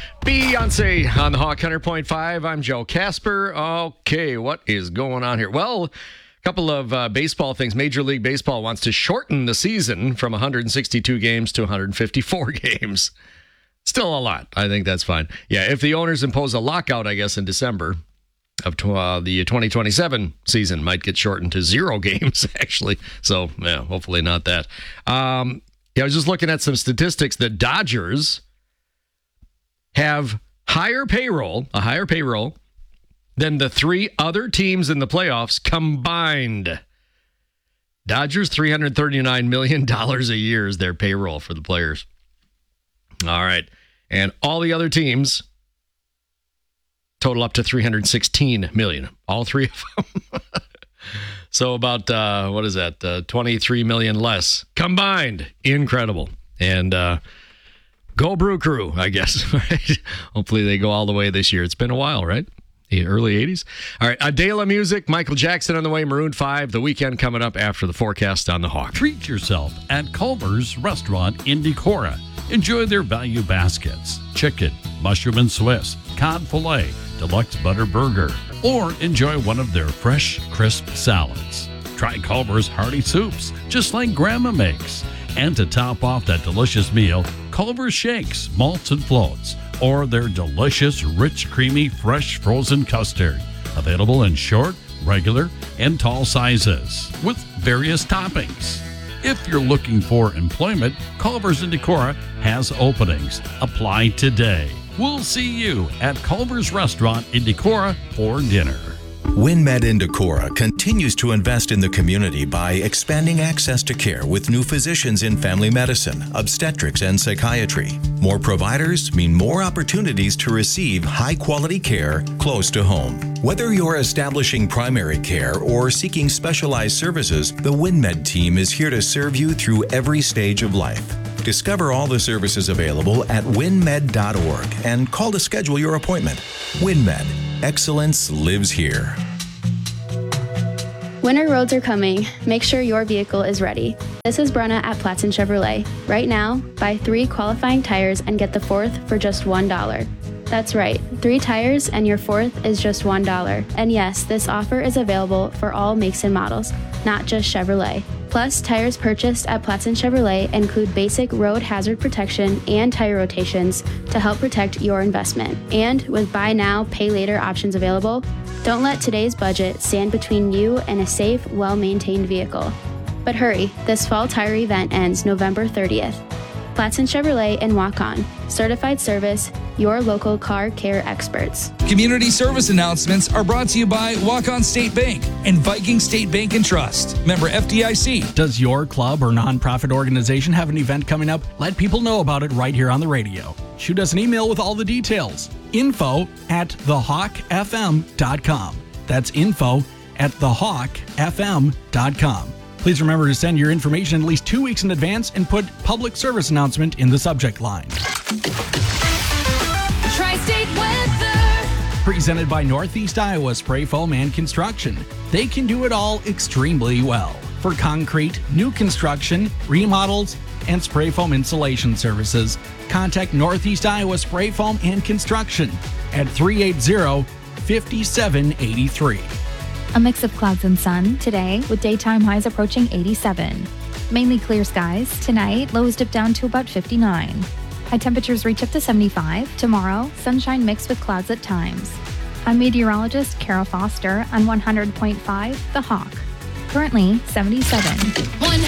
Beyonce on the Hawk 100.5. I'm Joe Casper. Okay, what is going on here? Well, a couple of baseball things. Major League Baseball wants to shorten the season from 162 games to 154 games. Still a lot. I think that's fine. Yeah, if the owners impose a lockout, I guess, in December of the 2027 season, might get shortened to 0 games, actually. So, yeah, hopefully not that. I was just looking at some statistics. The Dodgers have a higher payroll than the 3 other teams in the playoffs combined. Dodgers, $339 million a year is their payroll for the players. All right. And all the other teams total up to $316 million. All 3 of them. So about, what is that? 23 million less combined. Incredible. And, go Brew Crew, I guess. Right? Hopefully they go all the way this year. It's been a while, right? The early 80s. All right, Adele music, Michael Jackson on the way, Maroon 5, The Weekend coming up after the forecast on the Hawk. Treat yourself at Culver's Restaurant in Decorah. Enjoy their value baskets, chicken, mushroom and Swiss, cod filet, deluxe butter burger, or enjoy one of their fresh, crisp salads. Try Culver's hearty soups, just like Grandma makes. And to top off that delicious meal, Culver's shakes, malts, and floats, or their delicious, rich, creamy, fresh frozen custard. Available in short, regular, and tall sizes, with various toppings. If you're looking for employment, Culver's in Decorah has openings. Apply today. We'll see you at Culver's Restaurant in Decorah for dinner. WinMed in Decorah continues to invest in the community by expanding access to care with new physicians in family medicine, obstetrics, and psychiatry. More providers mean more opportunities to receive high-quality care close to home. Whether you're establishing primary care or seeking specialized services, the WinMed team is here to serve you through every stage of life. Discover all the services available at winmed.org and call to schedule your appointment. WinMed. Excellence lives here. Winter roads are coming. Make sure your vehicle is ready. This is Brenna at Platson Chevrolet. Right now, buy 3 qualifying tires and get the 4th for just $1. That's right, 3 tires and your 4th is just $1. And yes, this offer is available for all makes and models, not just Chevrolet. Plus, tires purchased at Platson Chevrolet include basic road hazard protection and tire rotations to help protect your investment. And with buy now, pay later options available, don't let today's budget stand between you and a safe, well-maintained vehicle. But hurry, this fall tire event ends November 30th. Platson Chevrolet and Walk On. Certified service, your local car care experts. Community service announcements are brought to you by Walk On State Bank and Viking State Bank and Trust. Member FDIC. Does your club or nonprofit organization have an event coming up? Let people know about it right here on the radio. Shoot us an email with all the details. info@thehawkfm.com. That's info@thehawkfm.com. Please remember to send your information at least 2 weeks in advance and put public service announcement in the subject line. Tri-State Weather. Presented by Northeast Iowa Spray Foam and Construction. They can do it all extremely well. For concrete, new construction, remodels, and spray foam insulation services, contact Northeast Iowa Spray Foam and Construction at 380-5783. A mix of clouds and sun today with daytime highs approaching 87. Mainly clear skies. Tonight, lows dip down to about 59. High temperatures reach up to 75. Tomorrow, sunshine mixed with clouds at times. I'm meteorologist Kara Foster on 100.5 The Hawk. Currently 77.